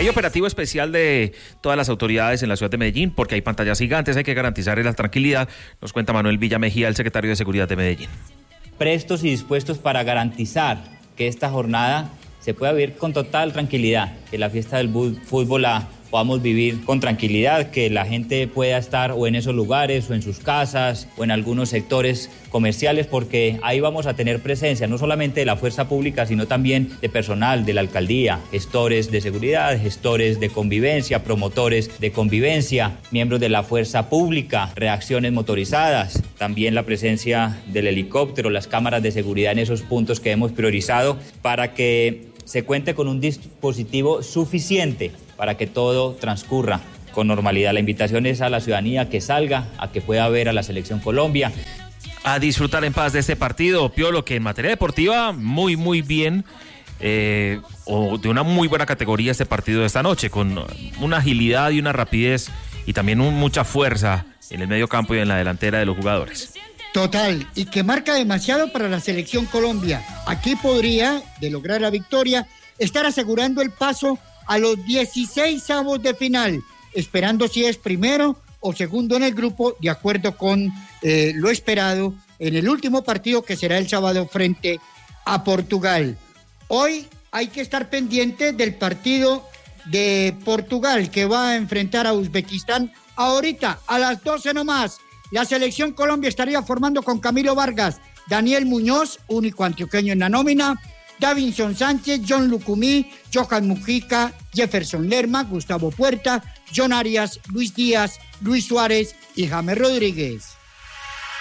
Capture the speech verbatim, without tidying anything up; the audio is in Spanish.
Hay operativo especial de todas las autoridades en la ciudad de Medellín porque hay pantallas gigantes, hay que garantizar la tranquilidad. Nos cuenta Manuel Villamejía, el secretario de Seguridad de Medellín. Prestos y dispuestos para garantizar que esta jornada se pueda vivir con total tranquilidad, que la fiesta del fútbol la podamos vivir con tranquilidad, que la gente pueda estar o en esos lugares o en sus casas o en algunos sectores comerciales, porque ahí vamos a tener presencia no solamente de la fuerza pública, sino también de personal de la alcaldía, gestores de seguridad, gestores de convivencia, promotores de convivencia, miembros de la fuerza pública, reacciones motorizadas, también la presencia del helicóptero, las cámaras de seguridad en esos puntos que hemos priorizado para que se cuente con un dispositivo suficiente para que todo transcurra con normalidad. La invitación es a la ciudadanía que salga, a que pueda ver a la Selección Colombia. A disfrutar en paz de este partido, Piolo, que en materia deportiva muy, muy bien, eh, o de una muy buena categoría este partido de esta noche, con una agilidad y una rapidez y también un, mucha fuerza en el medio campo y en la delantera de los jugadores. Total, y que marca demasiado para la Selección Colombia. Aquí podría, de lograr la victoria, estar asegurando el paso a los dieciséis avos de final, esperando si es primero o segundo en el grupo, de acuerdo con eh, lo esperado en el último partido que será el sábado frente a Portugal. Hoy hay que estar pendiente del partido de Portugal que va a enfrentar a Uzbekistán ahorita a las doce nomás. La Selección Colombia estaría formando con Camilo Vargas, Daniel Muñoz, único antioqueño en la nómina, Davinson Sánchez, John Lucumí, Johan Mujica, Jefferson Lerma, Gustavo Puerta, John Arias, Luis Díaz, Luis Suárez y James Rodríguez.